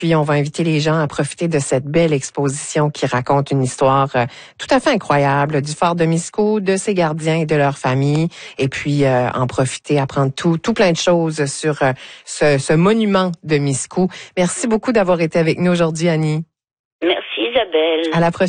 Puis on va inviter les gens à profiter de cette belle exposition qui raconte une histoire tout à fait incroyable du fort de Miscou, de ses gardiens et de leur famille. Et puis en profiter, apprendre tout plein de choses sur ce monument de Miscou. Merci beaucoup d'avoir été avec nous aujourd'hui, Annie. Merci Isabelle. À la prochaine.